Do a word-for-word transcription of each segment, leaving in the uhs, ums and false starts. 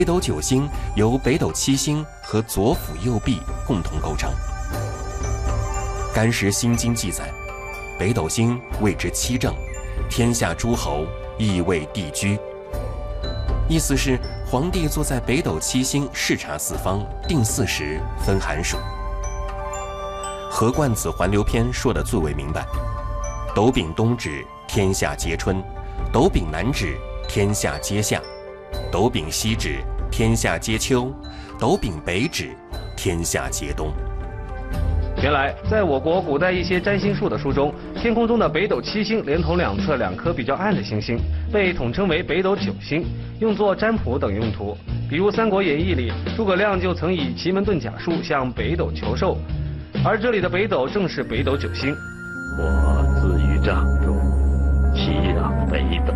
北斗九星由北斗七星和左辅右弼共同构成。《干石心经》记载，北斗星谓之七正，天下诸侯亦谓帝居。意思是皇帝坐在北斗七星，视察四方，定四时，分寒暑。何冠子环流篇说得最为明白：斗柄东指，天下皆春；斗柄南指，天下皆夏；斗柄西指，天下皆秋；斗柄北指，天下皆冬。 原来，在我国古代一些占星术的书中，天空中的北斗七星连同两侧两颗比较暗的星星，被统称为北斗九星，用作占卜等用途。比如《三国演义》里，诸葛亮就曾以奇门遁甲术向北斗求寿，而这里的北斗正是北斗九星。 我自于帐中，祈让北斗，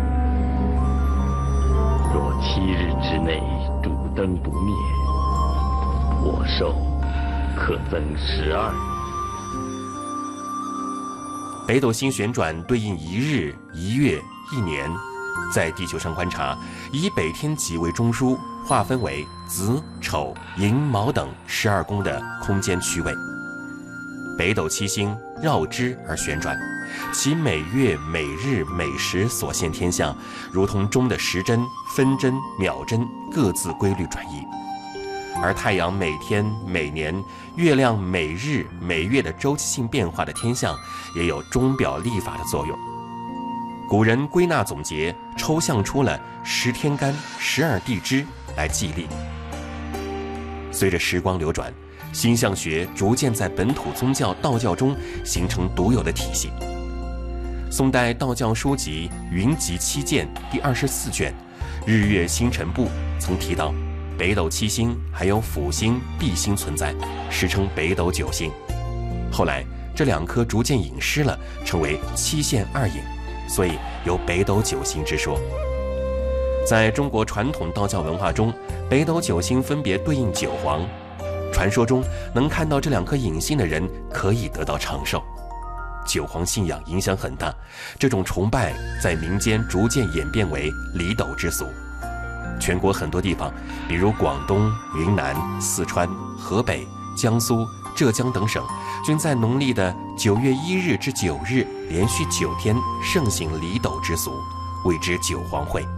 若七日之内主灯不灭，我寿可增十二日。 北斗星旋转对应一日、一月、一年，在地球上观察，以北天极为中枢，划分为子、丑、寅、卯等十二宫的空间区位。北斗七星绕之而旋转，其每月、每日、每时所现天象，如同钟的时针、分针、秒针各自规律转移。而太阳每天、每年，月亮每日、每月的周期性变化的天象，也有钟表历法的作用。古人归纳总结，抽象出了十天干、十二地支来记历。随着时光流转，星象学逐渐在本土宗教道教中形成独有的体系。宋代道教书籍《云集七鉴》第二十四卷《日月星辰部》曾提到，北斗七星还有辅星、弼星存在，时称北斗九星。后来这两颗逐渐隐失了，成为七现二隐，所以有北斗九星之说。在中国传统道教文化中，北斗九星分别对应九皇，传说中能看到这两颗隐星的人可以得到长寿。九皇信仰影响很大，这种崇拜在民间逐渐演变为礼斗之俗。全国很多地方，比如广东、云南、四川、河北、江苏、浙江等省，均在农历的九月一日至九日连续九天盛行礼斗之俗，谓之九皇会。